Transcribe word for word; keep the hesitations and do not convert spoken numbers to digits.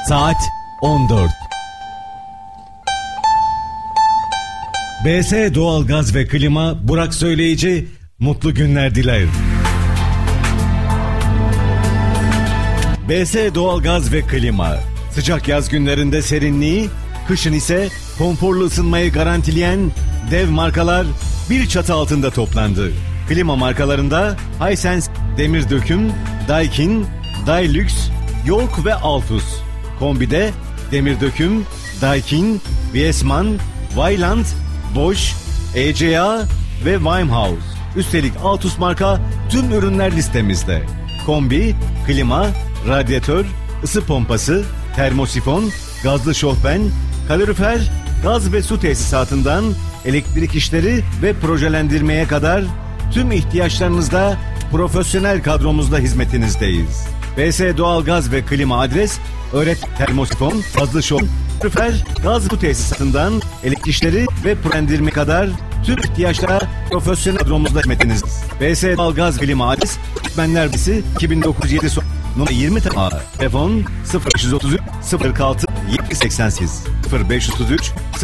Saat on dört. B S Doğalgaz ve Klima Burak Söyleyici mutlu günler diler. B S Doğalgaz ve Klima sıcak yaz günlerinde serinliği, kışın ise konforlu ısınmayı garantileyen dev markalar bir çatı altında toplandı. Klima markalarında Hisense, Demir Döküm, Daikin, Dilux, York ve Altus. Kombide Demir Döküm, Daikin, Viessmann, Vaillant, Bosch, E C A ve Wimehouse. Üstelik Altus marka tüm ürünler listemizde. Kombi, klima, radyatör, ısı pompası, termosifon, gazlı şofben, kalorifer, gaz ve su tesisatından elektrik işleri ve projelendirmeye kadar tüm ihtiyaçlarınızda profesyonel kadromuzla hizmetinizdeyiz. B S Doğalgaz ve Klima adres Öğret Termosifon, Gazlı Şofben, kalorifer, gaz su tesisatından elektrik işleri ve projelendirmeye kadar tüm ihtiyaçlara profesyonel kadromuzla hizmetinizdeyiz. B S Doğalgaz ve Klima adres Öğretmenler Birisi iki bin dokuz yüz yedi numara yirmi A. Telefon sıfır beş otuz üç sıfır kırk altı yedi seksen sekiz sıfır beş otuz üç